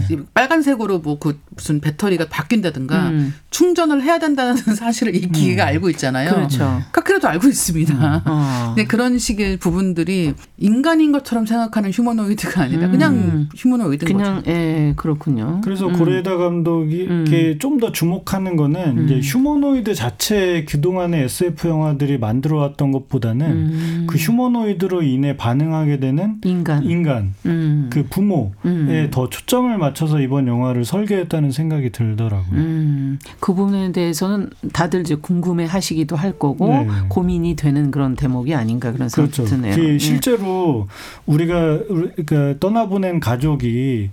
빨간색으로 뭐 그 무슨 배터리가 바뀐다든가 충전을 해야 된다는 사실을 이 기계가 알고 있잖아요. 그렇죠. 그러니까 그래도 알고 있습니다. 근데 그런 식의 부분들이 인간인 것처럼 생각하는 휴머노이드가 아니라 그냥 휴머노이드인 거죠. 예, 그렇군요. 그래서 고레에다 감독이 좀 더 주목하는 거는 이제 휴머노이드 자체 그동안의 SF 영화들이 만들어왔던 것보다는 그 휴머노이드로 인해 반응하게 되는 인간 그 부모에 더 초점을 맞춰서 이번 영화를 설계했다는 생각이 들더라고요. 그 부분에 대해서는 다들 이제 궁금해하시기도 할 거고 네. 고민이 되는 그런 대목이 아닌가 그런 생각이 그렇죠. 드네요. 실제로 우리가 떠나보낸 가족일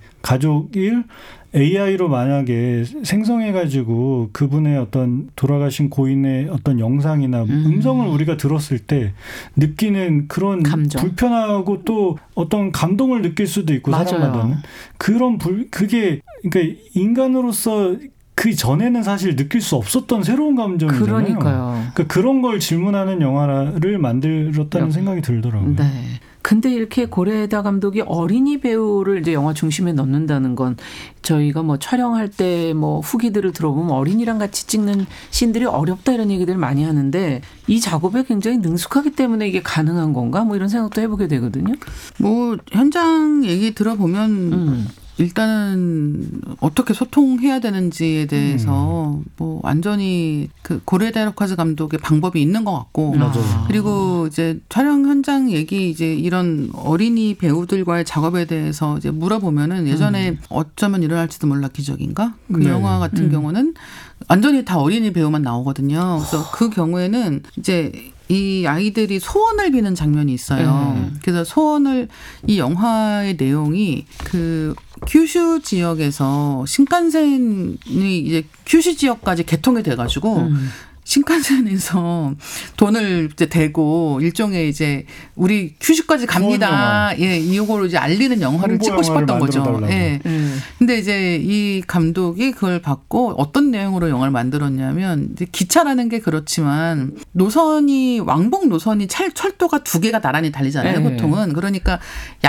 AI로 만약에 생성해가지고 그분의 어떤 돌아가신 고인의 어떤 영상이나 음성을 우리가 들었을 때 느끼는 그런 감정. 불편하고 또 어떤 감동을 느낄 수도 있고 맞아요. 사람마다는 그게 그러니까 인간으로서 그 전에는 사실 느낄 수 없었던 새로운 감정이잖아요. 그러니까요. 그러니까 그런 걸 질문하는 영화를 만들었다는 생각이 들더라고요. 네. 근데 이렇게 고레에다 감독이 어린이 배우를 이제 영화 중심에 넣는다는 건 저희가 뭐 촬영할 때 뭐 후기들을 들어보면 어린이랑 같이 찍는 씬들이 어렵다 이런 얘기들 많이 하는데 이 작업에 굉장히 능숙하기 때문에 이게 가능한 건가? 뭐 이런 생각도 해보게 되거든요. 뭐 현장 얘기 들어보면 일단은 어떻게 소통해야 되는지에 대해서 뭐 완전히 그 고레에다 히로카즈 감독의 방법이 있는 것 같고 맞아요. 그리고 이제 촬영 현장 얘기 이제 이런 어린이 배우들과의 작업에 대해서 이제 물어보면은 예전에 어쩌면 일어날지도 몰라 기적인가 그 네. 영화 같은 경우는 완전히 다 어린이 배우만 나오거든요. 그래서 그 경우에는 이제 이 아이들이 소원을 비는 장면이 있어요. 그래서 이 영화의 내용이 그 큐슈 지역에서 신칸센이 이제 큐슈 지역까지 개통이 돼가지고 신칸센에서 돈을 이제 대고 일종의 이제 우리 큐슈까지 갑니다. 예, 이거로 이제 알리는 영화를 찍고 싶었던 거죠. 예. 근데 이제 이 감독이 그걸 받고 어떤 내용으로 영화를 만들었냐면 이제 기차라는 게 그렇지만 노선이 왕복 노선이 철도가 두 개가 나란히 달리잖아요. 보통은. 그러니까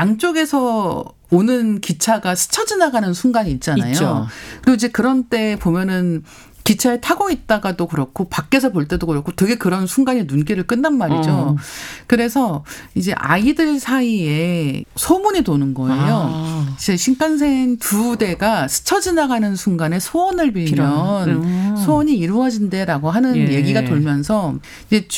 양쪽에서 오는 기차가 스쳐 지나가는 순간이 있잖아요. 있죠. 그리고 이제 그런 때 보면은 기차에 타고 있다가도 그렇고 밖에서 볼 때도 그렇고 되게 그런 순간에 눈길을 끈단 말이죠. 그래서 이제 아이들 사이에 소문이 도는 거예요. 이제 신칸센 두 대가 스쳐 지나가는 순간에 소원을 빌면 소원이 이루어진대라고 하는 얘기가 돌면서 이제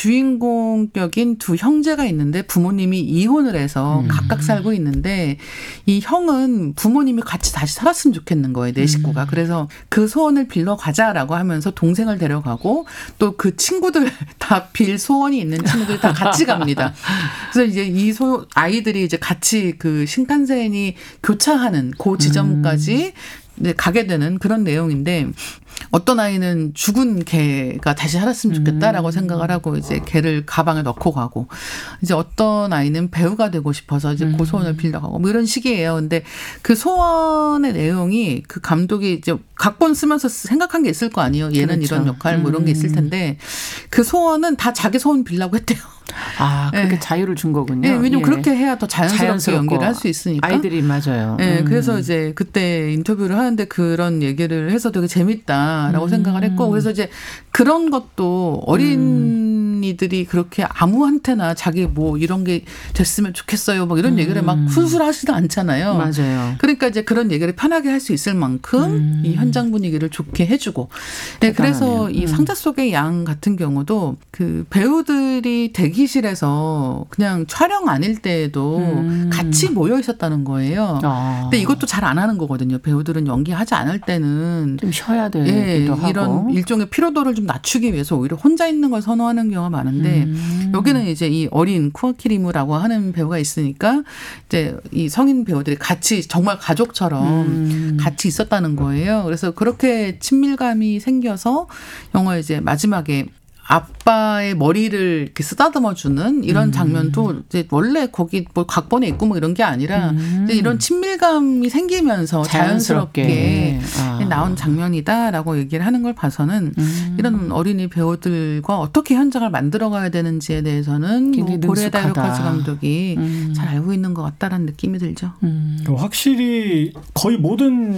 주인공격인 두 형제가 있는데 부모님이 이혼을 해서 각각 살고 있는데 이 형은 부모님이 같이 다시 살았으면 좋겠는 거예요. 내 식구가. 그래서 그 소원을 빌러 가자라고 하면서 동생을 데려가고 또 그 친구들 다 빌 소원이 있는 친구들 다 같이 갑니다. 그래서 이제 이 아이들이 이제 같이 그 신칸센이 교차하는 그 지점까지 이제 가게 되는 그런 내용인데 어떤 아이는 죽은 개가 다시 살았으면 좋겠다라고 생각을 하고 이제 개를 가방에 넣고 가고 이제 어떤 아이는 배우가 되고 싶어서 이제 그 소원을 빌려가고 뭐 이런 식이에요. 근데 그 소원의 내용이 그 감독이 이제 각본 쓰면서 생각한 게 있을 거 아니에요. 얘는 그렇죠. 이런 역할 뭐 이런 게 있을 텐데 그 소원은 다 자기 소원 빌려고 했대요. 아, 그렇게 자유를 준 거군요. 네, 왜냐면 그렇게 해야 더 자연스럽게 연기를 할 수 있으니까. 아이들이 맞아요. 네, 그래서 이제 그때 인터뷰를 하는데 그런 얘기를 해서 되게 재밌다라고 생각을 했고 그래서 이제 그런 것도 어린이들이 그렇게 아무한테나 자기 뭐 이런 게 됐으면 좋겠어요. 뭐 이런 얘기를 막 훈수를 하지도 않잖아요. 맞아요. 그러니까 이제 그런 얘기를 편하게 할 수 있을 만큼 이 현장 분위기를 좋게 해주고. 네, 그래서 이 상자 속의 양 같은 경우도 그 배우들이 대기실에서 그냥 촬영 아닐 때에도 같이 모여 있었다는 거예요. 근데 이것도 잘 안 하는 거거든요. 배우들은 연기하지 않을 때는 좀 쉬어야 되기도 하고. 이런 일종의 피로도를 좀 낮추기 위해서 오히려 혼자 있는 걸 선호하는 경우가 많은데 여기는 이제 이 어린 쿠아키리무라고 하는 배우가 있으니까 이제 이 성인 배우들이 같이 정말 가족처럼 같이 있었다는 거예요. 그래서 그렇게 친밀감이 생겨서 영화 이제 마지막에 아빠의 머리를 이렇게 쓰다듬어 주는 이런 장면도 이제 원래 거기 뭐 각본에 있고 뭐 이런 게 아니라 이제 이런 친밀감이 생기면서 자연스럽게 나온 장면이다라고 얘기를 하는 걸 봐서는 이런 어린이 배우들과 어떻게 현장을 만들어가야 되는지에 대해서는 뭐 고레에다 히로카즈 감독이 잘 알고 있는 것 같다라는 느낌이 들죠. 확실히 거의 모든